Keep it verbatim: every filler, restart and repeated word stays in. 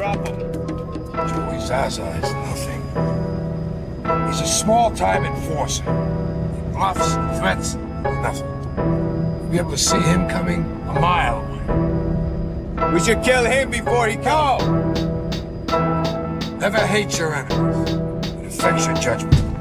drop him. Joey Zaza is nothing. He's a small-time enforcer. He bluffs, threats, nothing. You'll be able to see him coming a mile away. We should kill him before he comes. Never hate your enemies. It affects your judgment.